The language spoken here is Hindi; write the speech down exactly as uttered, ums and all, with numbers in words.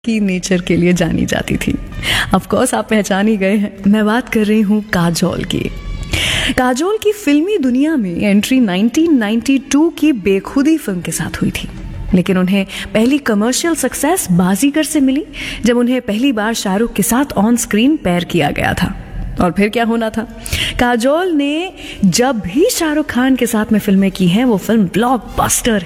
की नेचर के लिए जानी जाती थी। ऑफ कोर्स आप पहचान ही गए हैं, मैं बात कर रही हूँ काजोल की। काजोल की फिल्मी दुनिया में एंट्री नाइनटीन नाइंटी टू की बेखुदी फिल्म के साथ हुई थी, लेकिन उन्हें पहली कमर्शियल सक्सेस बाजीगर से मिली जब उन्हें पहली बार शाहरुख के साथ ऑन स्क्रीन पेयर किया गया था। और फिर क्या होना था, काजोल ने जब भी शाहरुख खान के साथ में फिल्में की हैं वो फिल्म ब्लॉकबस्टर